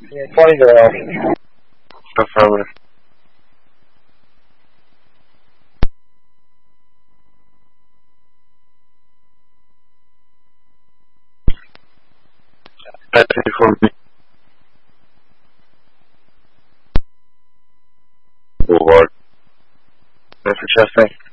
Yeah, 20 girl. Affirmative. That's it for me. Boulevard. That's for Chestnut.